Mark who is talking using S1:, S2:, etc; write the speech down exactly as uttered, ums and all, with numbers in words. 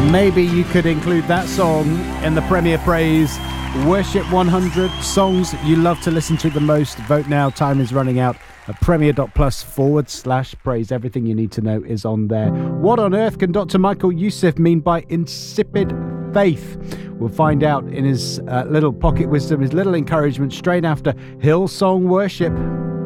S1: Maybe you could include that song in the Premier Praise Worship one hundred songs you love to listen to the most. Vote now. Time is running out at premier.plus forward slash praise. Everything you need to know is on there. What on earth can Doctor Michael Youssef mean by insipid faith? We'll find out in his uh, little pocket wisdom, his little encouragement straight after Hillsong Worship.